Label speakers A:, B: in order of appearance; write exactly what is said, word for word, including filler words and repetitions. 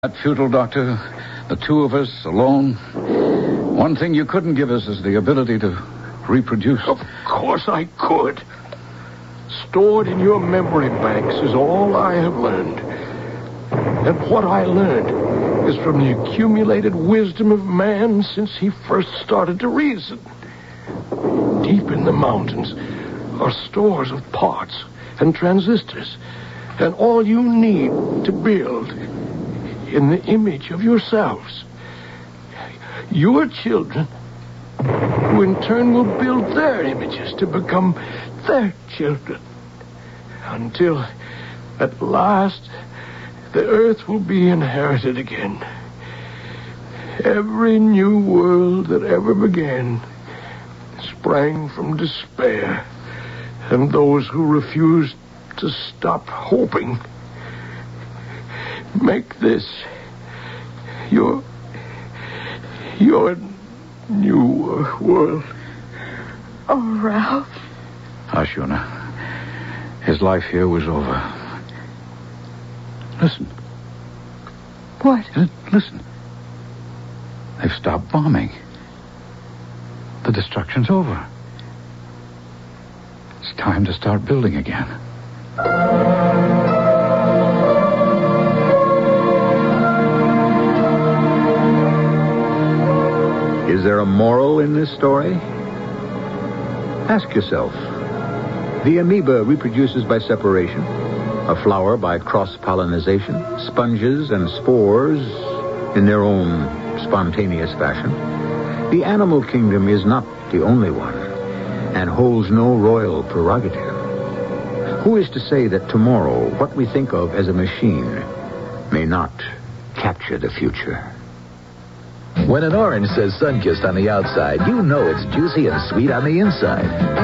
A: That futile, Doctor. The two of us alone. One thing you couldn't give us is the ability to reproduce.
B: Of course I could. Stored in your memory banks is all I have learned. And what I learned is from the accumulated wisdom of man since he first started to reason. Deep in the mountains are stores of parts and transistors, and all you need to build in the image of yourselves. Your children, who in turn will build their images to become their children. Until, at last, the earth will be inherited again. Every new world that ever began sprang from despair, and those who refused to stop hoping. Make this your your new world.
C: Oh, Ralph.
A: Hush, Una. His life here was over. Listen.
C: What?
A: Listen. They've stopped bombing. The destruction's over. It's time to start building again.
D: Is there a moral in this story? Ask yourself. The amoeba reproduces by separation, a flower by cross-pollination, sponges and spores in their own spontaneous fashion. The animal kingdom is not the only one and holds no royal prerogative. Who is to say that tomorrow what we think of as a machine may not capture the future?
E: When an orange says Sunkissed on the outside, you know it's juicy and sweet on the inside.